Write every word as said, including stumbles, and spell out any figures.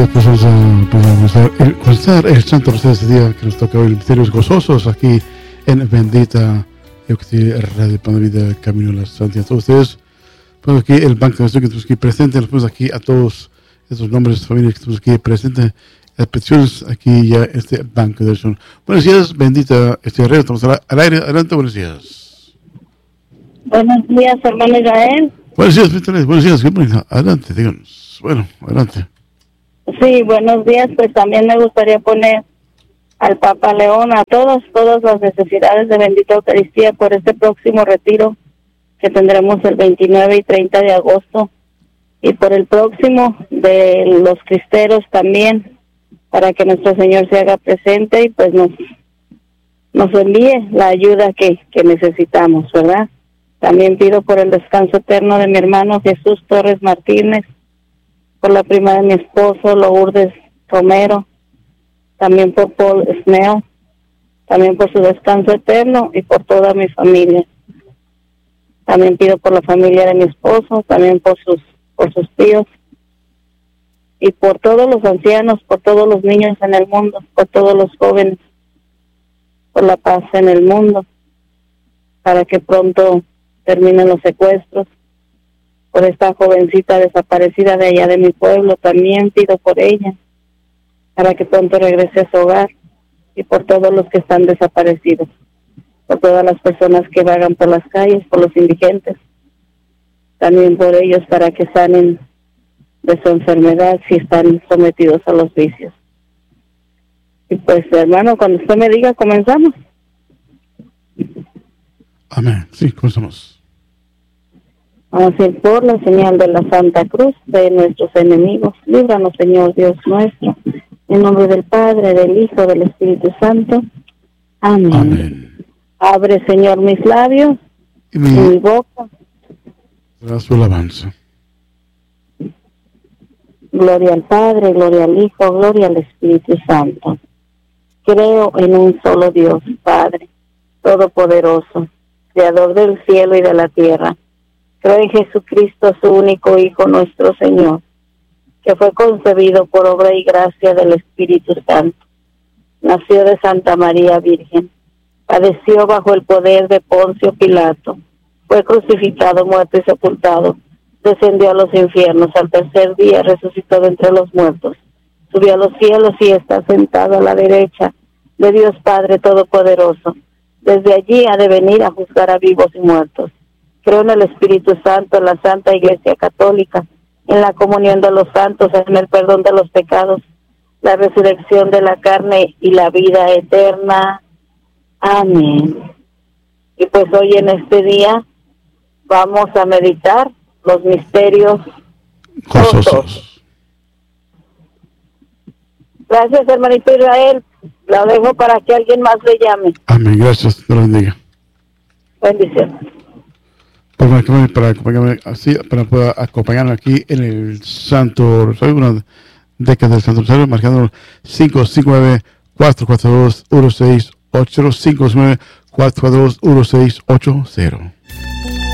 Pues vamos a, pues a el, comenzar el Santo Rosario de este día que nos toca hoy, Misterios Gozosos, aquí en Bendita Radio Pan de Vida, Camino a la Santidad. A todos ustedes, pues aquí el banco de esto que estamos aquí presentes, nos ponemos aquí a todos esos nombres de familias que estamos aquí presentes, las peticiones aquí ya este banco de oración. Buenos días, Bendita este Radio, estamos al aire, adelante, buenos días. Buenos días, hermano Israel. Buenos días, buenos días, adelante, díganos. Bueno, adelante. Sí, buenos días. Pues también me gustaría poner al Papa León, a todas, todas las necesidades de Bendita Eucaristía por este próximo retiro que tendremos el veintinueve y treinta de agosto, y por el próximo de los cristeros también, para que nuestro Señor se haga presente y pues nos nos envíe la ayuda que, que necesitamos, ¿verdad? También pido por el descanso eterno de mi hermano Jesús Torres Martínez, por la prima de mi esposo, Lourdes Romero, también por Paul Snell, también por su descanso eterno y por toda mi familia. También pido por la familia de mi esposo, también por sus por sus tíos y por todos los ancianos, por todos los niños en el mundo, por todos los jóvenes, por la paz en el mundo, para que pronto terminen los secuestros. Por esta jovencita desaparecida de allá de mi pueblo, también pido por ella, para que pronto regrese a su hogar, y por todos los que están desaparecidos, por todas las personas que vagan por las calles, por los indigentes, también por ellos, para que sanen de su enfermedad si están sometidos a los vicios. Y pues, hermano, cuando usted me diga, comenzamos. Amén. Sí, comenzamos. Vamos a ir por la señal de la Santa Cruz de nuestros enemigos. Líbranos, Señor Dios nuestro, en nombre del Padre, del Hijo, del Espíritu Santo. Amén. Amén. Abre, Señor, mis labios y mi, mi boca. Tras su alabanza. Gloria al Padre, gloria al Hijo, gloria al Espíritu Santo. Creo en un solo Dios, Padre, Todopoderoso, Creador del cielo y de la tierra. Creo en Jesucristo, su único Hijo, nuestro Señor, que fue concebido por obra y gracia del Espíritu Santo. Nació de Santa María Virgen, padeció bajo el poder de Poncio Pilato, fue crucificado, muerto y sepultado, descendió a los infiernos, al tercer día resucitó de entre los muertos, subió a los cielos y está sentado a la derecha de Dios Padre Todopoderoso. Desde allí ha de venir a juzgar a vivos y muertos. Creo en el Espíritu Santo, en la Santa Iglesia Católica, en la comunión de los santos, en el perdón de los pecados, la resurrección de la carne y la vida eterna. Amén. Y pues hoy en este día vamos a meditar los misterios gozosos. Gracias, hermanito Israel. La dejo para que alguien más le llame. Amén. Gracias. Dios lo bendiga. Bendiciones. Para acompañarme así, para poder acompañarme aquí en el Santo Rosario, una década del Santo Rosario, marcando cinco cinco nueve, cuatro cuatro dos, uno seis ocho cero, cinco cinco nueve, cuatro cuatro dos, uno seis ocho cero.